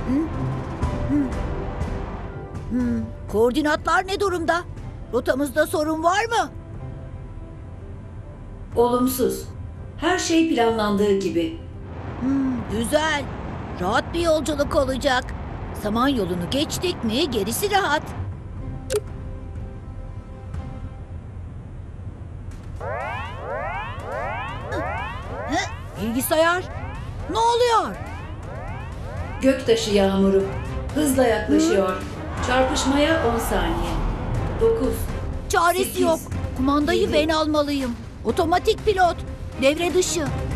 Koordinatlar ne durumda? Rotamızda sorun var mı? Olumsuz. Her şey planlandığı gibi. Güzel. Rahat bir yolculuk olacak. Samanyolunu geçtik mi gerisi rahat. Bilgisayar, ne oluyor? Göktaşı yağmuru hızla yaklaşıyor. Çarpışmaya 10 saniye. 9. Çaresi 8, yok. Kumandayı 7. ben almalıyım. Otomatik pilot. Devre dışı.